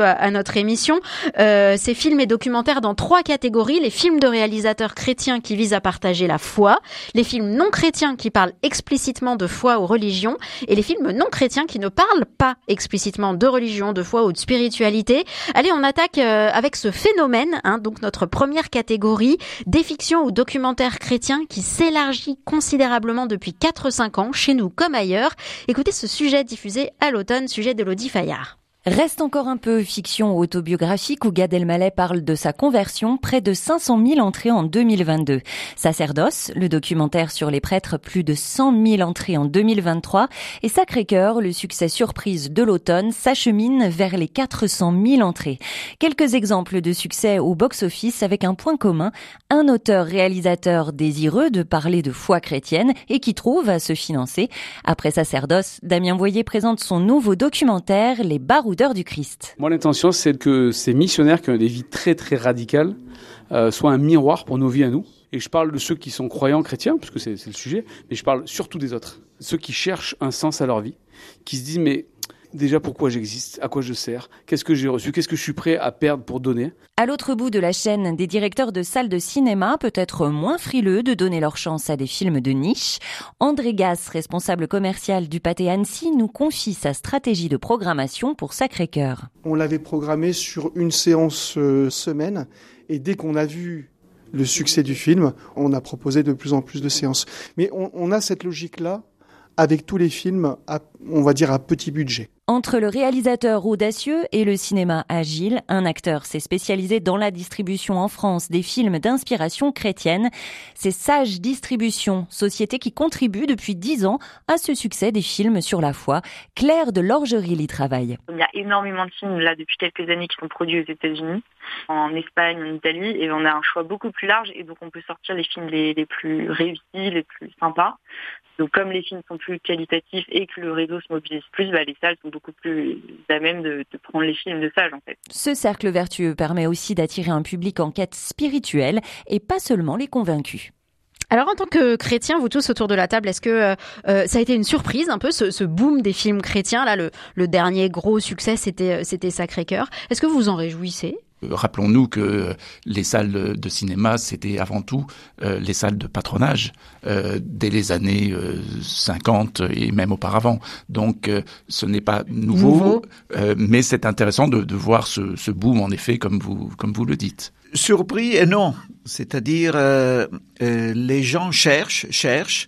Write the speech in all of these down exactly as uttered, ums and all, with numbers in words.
à notre émission. Euh, ces films et documentaires dans trois catégories. Les films de réalisateurs chrétiens qui visent à partager la foi, les films non chrétiens qui parlent explicitement de foi ou religion, et les films non chrétiens qui ne parlent pas explicitement de religion, de foi ou de spiritualité. Allez, on attaque euh, avec ce phénomène, hein, donc notre première catégorie, des fictions ou documentaires chrétiens qui s'élargit considérablement depuis quatre à cinq ans, chez nous comme ailleurs. Écoutez ce sujet diffusé à l'automne, sujet d'Élodie Fayard. Reste encore un peu fiction autobiographique où Gad Elmaleh parle de sa conversion, près de cinq cent mille entrées en deux mille vingt-deux. Sacerdoce, le documentaire sur les prêtres, plus de cent mille entrées en deux mille vingt-trois. Et Sacré-Cœur, le succès surprise de l'automne, s'achemine vers les quatre cent mille entrées. Quelques exemples de succès au box-office avec un point commun, un auteur-réalisateur désireux de parler de foi chrétienne et qui trouve à se financer. Après Sacerdoce, Damien Boyer présente son nouveau documentaire, Les Baroudeurs du Christ. Moi, l'intention, c'est que ces missionnaires qui ont des vies très très radicales euh, soient un miroir pour nos vies à nous. Et je parle de ceux qui sont croyants chrétiens, parce que c'est, c'est le sujet, mais je parle surtout des autres. Ceux qui cherchent un sens à leur vie, qui se disent, mais déjà, pourquoi j'existe? À quoi je sers? Qu'est-ce que j'ai reçu? Qu'est-ce que je suis prêt à perdre pour donner? À l'autre bout de la chaîne, des directeurs de salles de cinéma, peut-être moins frileux de donner leur chance à des films de niche. André Gass, responsable commercial du Pâté Annecy, nous confie sa stratégie de programmation pour Sacré-Cœur. On l'avait programmé sur une séance euh, semaine, et dès qu'on a vu le succès du film, on a proposé de plus en plus de séances. Mais on, on a cette logique-là avec tous les films, à, on va dire à petit budget. Entre le réalisateur audacieux et le cinéma agile, un acteur s'est spécialisé dans la distribution en France des films d'inspiration chrétienne. C'est Sage Distribution, société qui contribue depuis dix ans à ce succès des films sur la foi. Claire de Lorgeril y travaille. Il y a énormément de films là depuis quelques années qui sont produits aux États-Unis, en Espagne, en Italie, et on a un choix beaucoup plus large et donc on peut sortir les films les, les plus réussis, les plus sympas. Donc comme les films sont plus qualitatifs et que le réseau se mobilise plus, bah, les salles sont beaucoup plus à même de, de prendre les films de Sage en fait. Ce cercle vertueux permet aussi d'attirer un public en quête spirituelle et pas seulement les convaincus. Alors en tant que chrétiens, vous tous autour de la table, est-ce que euh, ça a été une surprise un peu ce, ce boom des films chrétiens? Là, le, le dernier gros succès, c'était, c'était Sacré-Cœur. Est-ce que vous vous en réjouissez? Rappelons-nous que les salles de cinéma, c'était avant tout euh, les salles de patronage euh, dès les années euh, cinquante et même auparavant. Donc, euh, ce n'est pas nouveau, nouveau. Euh, mais c'est intéressant de, de voir ce, ce boom, en effet, comme vous, comme vous le dites. Surpris et non. C'est-à-dire, euh, euh, les gens cherchent, cherchent.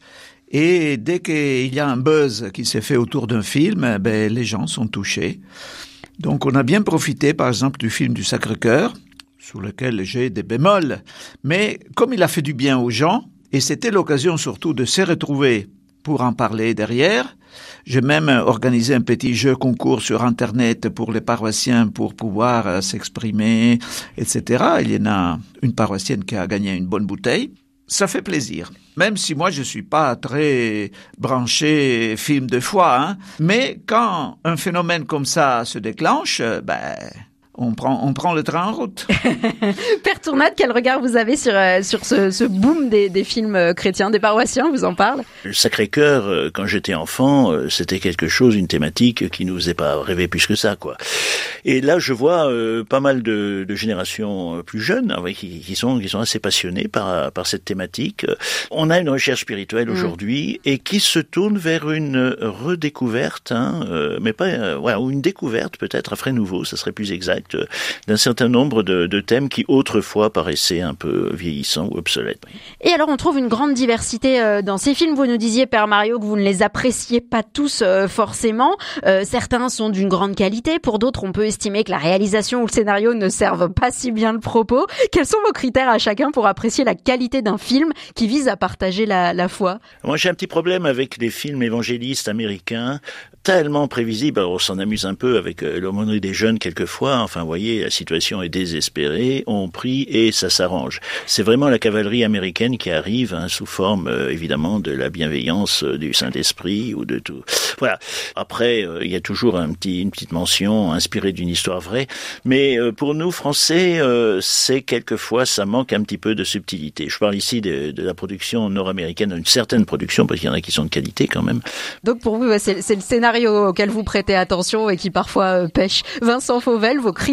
Et dès qu'il y a un buzz qui s'est fait autour d'un film, ben, les gens sont touchés. Donc on a bien profité par exemple du film du Sacré-Cœur, sur lequel j'ai des bémols, mais comme il a fait du bien aux gens, et c'était l'occasion surtout de se retrouver pour en parler derrière, j'ai même organisé un petit jeu concours sur Internet pour les paroissiens pour pouvoir euh, s'exprimer, et cetera. Il y en a une paroissienne qui a gagné une bonne bouteille. Ça fait plaisir. Même si moi je suis pas très branché film de foi, hein. Mais quand un phénomène comme ça se déclenche, ben on prend on prend le train en route. Père Tournade, quel regard vous avez sur euh, sur ce, ce boom des, des films euh, chrétiens, des paroissiens, vous en parle? Le Sacré-Cœur, euh, quand j'étais enfant, euh, c'était quelque chose, une thématique qui nous faisait pas rêver plus que ça, quoi. Et là, je vois euh, pas mal de, de générations plus jeunes, hein, qui, qui sont qui sont assez passionnées par par cette thématique. On a une recherche spirituelle mmh. aujourd'hui et qui se tourne vers une redécouverte, hein, euh, mais pas euh, ouais, ou une découverte peut-être à frais nouveaux, ça serait plus exact, d'un certain nombre de, de thèmes qui autrefois paraissaient un peu vieillissants ou obsolètes. Et alors on trouve une grande diversité euh, dans ces films. Vous nous disiez, Père Mario, que vous ne les appréciez pas tous euh, forcément. Euh, certains sont d'une grande qualité, pour d'autres on peut estimer que la réalisation ou le scénario ne servent pas si bien le propos. Quels sont vos critères à chacun pour apprécier la qualité d'un film qui vise à partager la, la foi? Moi j'ai un petit problème avec les films évangélistes américains, tellement prévisibles. Alors on s'en amuse un peu avec euh, l'aumônerie des jeunes quelquefois. Enfin, vous voyez, la situation est désespérée, on prie et ça s'arrange. C'est vraiment la cavalerie américaine qui arrive, hein, sous forme, euh, évidemment, de la bienveillance euh, du Saint-Esprit ou de tout. Voilà. Après, euh, il y a toujours un petit, une petite mention inspirée d'une histoire vraie. Mais euh, pour nous, Français, euh, c'est quelquefois, ça manque un petit peu de subtilité. Je parle ici de, de la production nord-américaine, d'une certaine production, parce qu'il y en a qui sont de qualité quand même. Donc pour vous, c'est, c'est le scénario scénario auquel vous prêtez attention et qui parfois euh, pêche. Vincent Fauvel, vos